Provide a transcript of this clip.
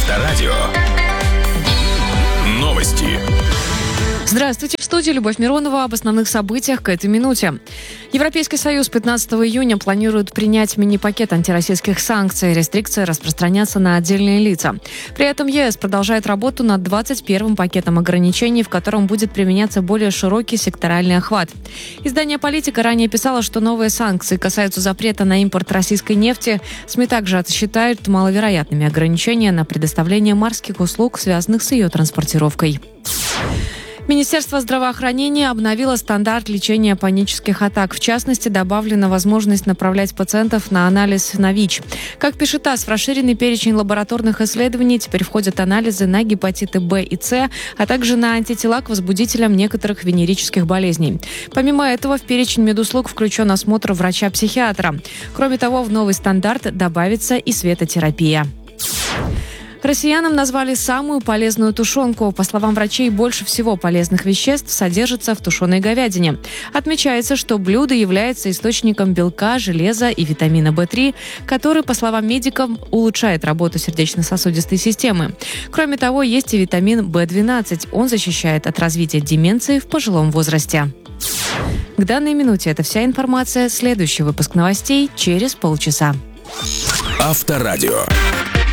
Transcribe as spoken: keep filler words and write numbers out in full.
Авторадио. Новости. Здравствуйте, в студии Любовь Миронова об основных событиях к этой минуте. Европейский Союз пятнадцатого июня планирует принять мини-пакет антироссийских санкций. Рестрикции распространятся на отдельные лица. При этом ЕС продолжает работу над двадцать первым пакетом ограничений, в котором будет применяться более широкий секторальный охват. Издание «Политика» ранее писало, что новые санкции касаются запрета на импорт российской нефти. СМИ также считают маловероятными ограничения на предоставление морских услуг, связанных с ее транспортировкой. Министерство здравоохранения обновило стандарт лечения панических атак. В частности, добавлена возможность направлять пациентов на анализ на ВИЧ. Как пишет ТАСС, в расширенный перечень лабораторных исследований теперь входят анализы на гепатиты Б и С, а также на антитела к возбудителям некоторых венерических болезней. Помимо этого, в перечень медуслуг включен осмотр врача-психиатра. Кроме того, в новый стандарт добавится и светотерапия. Россиянам назвали самую полезную тушенку. По словам врачей, больше всего полезных веществ содержится в тушеной говядине. Отмечается, что блюдо является источником белка, железа и витамина В три, который, по словам медиков, улучшает работу сердечно-сосудистой системы. Кроме того, есть и витамин В двенадцать. Он защищает от развития деменции в пожилом возрасте. К данной минуте это вся информация. Следующий выпуск новостей через полчаса. Авторадио.